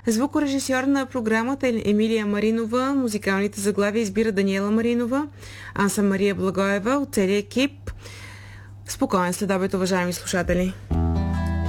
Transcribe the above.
Звукорежисьор на програмата е Емилия Маринова, музикалните заглавия избира Даниела Маринова, аз съм Мария Благоева от целия екип. Спокоен следобед, уважаеми слушатели!